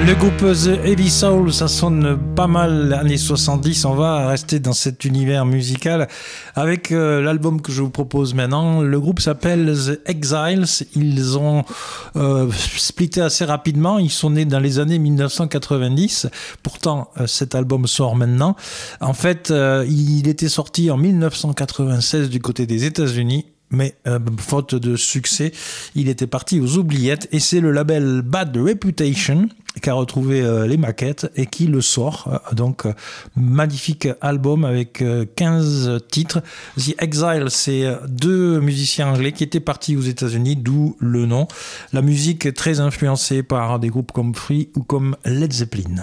Le groupe The Heavy Soul, ça sonne pas mal années 70. On va rester dans cet univers musical avec l'album que je vous propose maintenant. Le groupe s'appelle The Exiles. Ils ont splitté assez rapidement. Ils sont nés dans les années 1990. Pourtant, cet album sort maintenant. En fait, il était sorti en 1996 du côté des États-Unis. Mais faute de succès, il était parti aux oubliettes et c'est le label Bad Reputation qui a retrouvé les maquettes et qui le sort. Donc, magnifique album avec 15 titres. The Exile, c'est deux musiciens anglais qui étaient partis aux États-Unis, d'où le nom. La musique est très influencée par des groupes comme Free ou comme Led Zeppelin.